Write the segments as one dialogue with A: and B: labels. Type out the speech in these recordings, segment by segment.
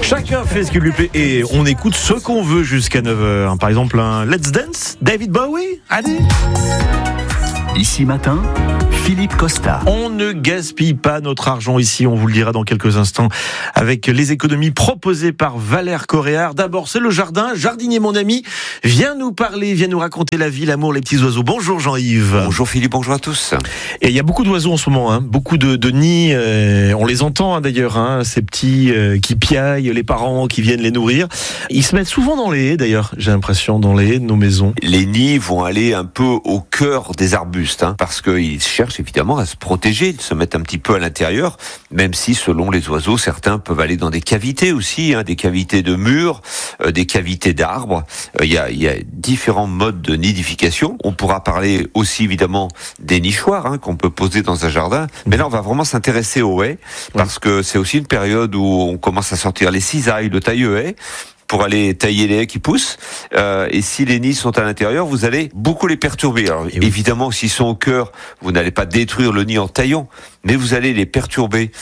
A: Chacun fait ce qu'il lui plaît et on écoute ce qu'on veut jusqu'à 9h. Par exemple, un Let's Dance, David Bowie. Allez.
B: Ici matin, Philippe Costa.
A: On ne gaspille pas notre argent ici, on vous le dira dans quelques instants, avec les économies proposées par Valère Coréard. D'abord, c'est le jardin. Jardinier, mon ami, viens nous parler, viens nous raconter la vie, l'amour, les petits oiseaux. Bonjour Jean-Yves.
C: Bonjour Philippe, bonjour à tous.
A: Et il y a beaucoup d'oiseaux en ce moment, beaucoup de nids. On les entend d'ailleurs, ces petits qui piaillent, les parents qui viennent les nourrir. Ils se mettent souvent dans les haies d'ailleurs, j'ai l'impression, dans les haies de nos maisons.
C: Les nids vont aller un peu au cœur des arbustes, parce qu'ils cherchent évidemment à se protéger, ils se mettent un petit peu à l'intérieur, même si selon les oiseaux, certains peuvent aller dans des cavités aussi, des cavités de murs, des cavités d'arbres. Il y a différents modes de nidification. On pourra parler aussi évidemment des nichoirs qu'on peut poser dans un jardin, mais là on va vraiment s'intéresser aux haies, parce que c'est aussi une période où on commence à sortir les cisailles, le taille-haie, pour aller tailler les haies qui poussent. Et si les nids sont à l'intérieur, vous allez beaucoup les perturber. Alors, évidemment, s'ils sont au cœur, vous n'allez pas détruire le nid en taillant, mais vous allez les perturber.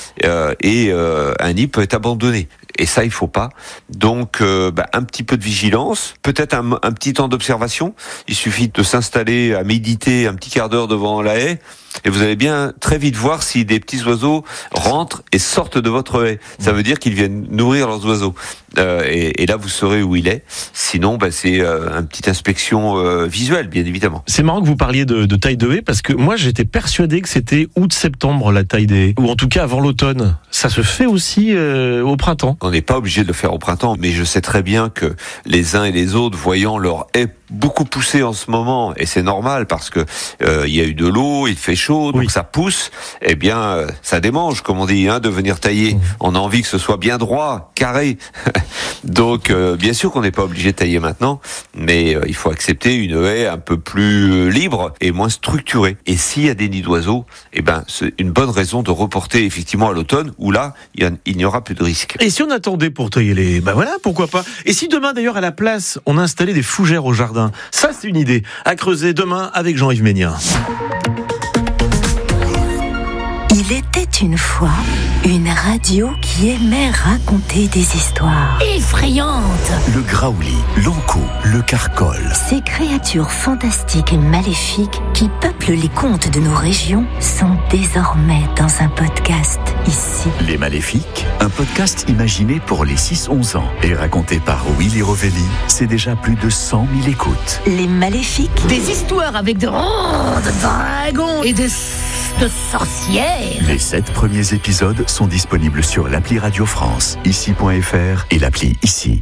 C: Et un nid peut être abandonné. Et ça, il faut pas. Donc, un petit peu de vigilance, peut-être un petit temps d'observation. Il suffit de s'installer à méditer un petit quart d'heure devant la haie, et vous allez bien très vite voir si des petits oiseaux rentrent et sortent de votre haie. Ça veut dire qu'ils viennent nourrir leurs oiseaux. Et là, vous saurez où il est. Sinon, c'est une petite inspection visuelle, bien évidemment.
A: C'est marrant que vous parliez de taille de haie, parce que moi, j'étais persuadé que c'était août-septembre, la taille des haies. Ou en tout cas, avant l'automne. Ça se fait aussi au printemps.
C: On n'est pas obligé de le faire au printemps, mais je sais très bien que les uns et les autres, voyant leur haie beaucoup pousser en ce moment, et c'est normal parce que il y a eu de l'eau, il fait chaud, donc ça pousse, eh bien ça démange, comme on dit, de venir tailler. On a envie que ce soit bien droit, carré. Donc bien sûr qu'on n'est pas obligé de tailler maintenant, mais il faut accepter une haie un peu plus libre et moins structurée. Et s'il y a des nids d'oiseaux, c'est une bonne raison de reporter effectivement à l'automne, où là il n'y aura plus de risque.
A: Et si on attendait pour tailler les... voilà, pourquoi pas. Et si demain d'ailleurs à la place on installait des fougères au jardin, ça c'est une idée à creuser demain avec Jean-Yves Ménien.
D: Il était une fois une radio qui aimait raconter des histoires
E: effrayantes.
B: Le graouli, l'ankou, le carcol.
D: Ces créatures fantastiques et maléfiques qui peuplent les contes de nos régions sont désormais dans un podcast ici.
B: Les Maléfiques, un podcast imaginé pour les 6-11 ans et raconté par Willy Rovelli, c'est déjà plus de 100 000 écoutes.
D: Les Maléfiques.
E: Des histoires avec de dragons et de sorcières.
B: Les 7 premiers épisodes sont disponibles sur l'appli Radio France, ici.fr et l'appli Ici.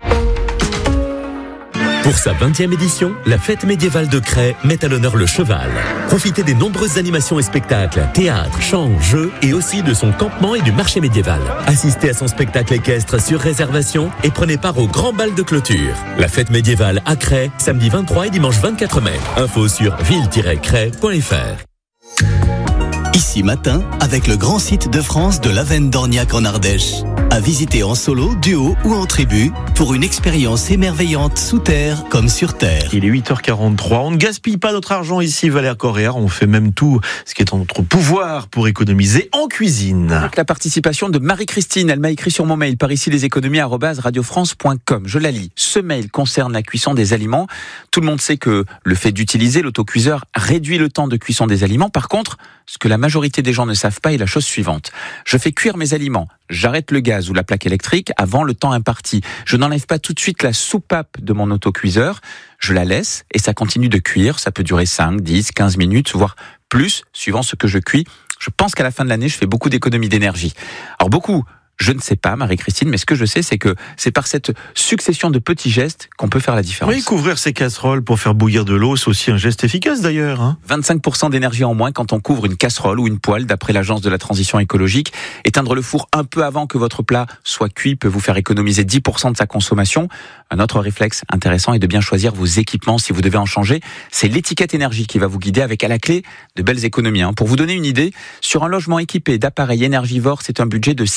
F: Pour sa 20e édition, la fête médiévale de Cray met à l'honneur le cheval. Profitez des nombreuses animations et spectacles, théâtre, chants, jeux et aussi de son campement et du marché médiéval. Assistez à son spectacle équestre sur réservation et prenez part au grand bal de clôture. La fête médiévale à Cray, samedi 23 et dimanche 24 mai. Info sur ville-cray.fr.
G: Ici matin, avec le grand site de France de l'Avenne d'Orniac en Ardèche. À visiter en solo, duo ou en tribu pour une expérience émerveillante sous terre comme sur terre.
A: Il est 8h43. On ne gaspille pas notre argent ici, Valère Coréard. On fait même tout ce qui est en notre pouvoir pour économiser en cuisine.
H: Avec la participation de Marie-Christine, elle m'a écrit sur mon mail par ici leséconomies@radiofrance.com. Je la lis. Ce mail concerne la cuisson des aliments. Tout le monde sait que le fait d'utiliser l'autocuiseur réduit le temps de cuisson des aliments. Par contre, ce que la majorité des gens ne savent pas est la chose suivante. Je fais cuire mes aliments. J'arrête le gaz ou la plaque électrique avant le temps imparti. Je n'enlève pas tout de suite la soupape de mon autocuiseur. Je la laisse et ça continue de cuire. Ça peut durer 5, 10, 15 minutes, voire plus, suivant ce que je cuis. Je pense qu'à la fin de l'année, je fais beaucoup d'économies d'énergie. Alors beaucoup, je ne sais pas, Marie-Christine, mais ce que je sais, c'est que c'est par cette succession de petits gestes qu'on peut faire la différence.
A: Oui, couvrir ses casseroles pour faire bouillir de l'eau, c'est aussi un geste efficace d'ailleurs.
H: 25% d'énergie en moins quand on couvre une casserole ou une poêle, d'après l'Agence de la transition écologique. Éteindre le four un peu avant que votre plat soit cuit peut vous faire économiser 10% de sa consommation. Un autre réflexe intéressant est de bien choisir vos équipements si vous devez en changer. C'est l'étiquette énergie qui va vous guider avec à la clé de belles économies. Pour vous donner une idée, sur un logement équipé d'appareils énergivores, c'est un budget de 6 000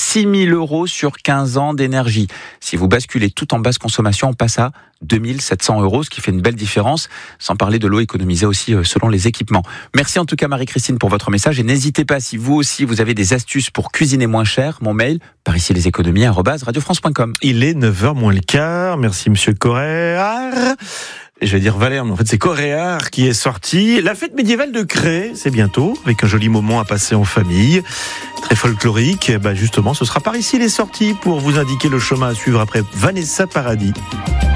H: 000 € sur 15 ans d'énergie. Si vous basculez tout en basse consommation, on passe à 2 700 €, ce qui fait une belle différence, sans parler de l'eau économisée aussi selon les équipements. Merci en tout cas Marie-Christine pour votre message et n'hésitez pas, si vous aussi vous avez des astuces pour cuisiner moins cher, mon mail, par ici les économies @radiofrance.com.
A: Il est 9h moins le quart, merci monsieur Coréard. Je vais dire Valère, mais en fait c'est Coréard qui est sorti. La fête médiévale de Cré, c'est bientôt, avec un joli moment à passer en famille, très folklorique. Justement, ce sera par ici les sorties pour vous indiquer le chemin à suivre après Vanessa Paradis.